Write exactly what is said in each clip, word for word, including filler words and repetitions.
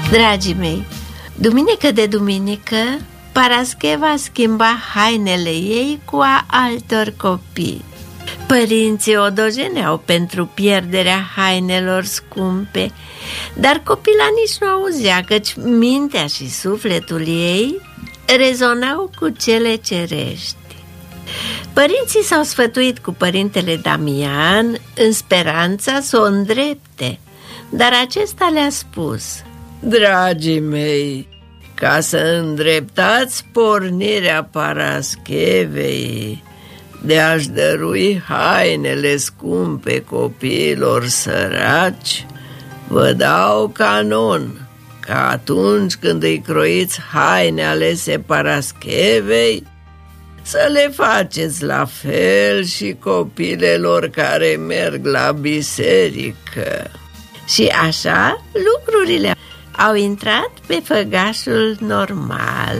Dragii mei, duminică de duminică, Parascheva schimba hainele ei cu a altor copii. Părinții o dojeneau pentru pierderea hainelor scumpe, dar copila nici nu auzea, căci mintea și sufletul ei rezonau cu cele cerești. Părinții s-au sfătuit cu părintele Damian în speranța să o îndrepte, dar acesta le-a spus: dragii mei, ca să îndreptați pornirea Paraschevei de a-și dărui hainele scumpe copiilor săraci, vă dau canon că atunci când îi croiți haine alese Paraschevei, să le faceți la fel și copilelor care merg la biserică. Și așa lucrurile au intrat pe făgașul normal.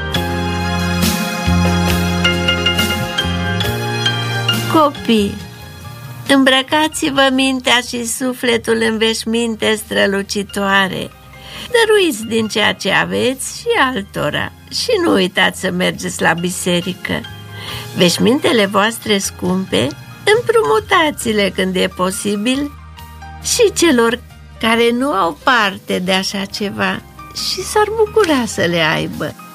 Copii, îmbrăcați-vă mintea și sufletul în veșminte strălucitoare. Dăruiți din ceea ce aveți și altora și nu uitați să mergeți la biserică. Veșmintele voastre scumpe, împrumutați-le când e posibil și celor care nu au parte de așa ceva și s-ar bucura să le aibă.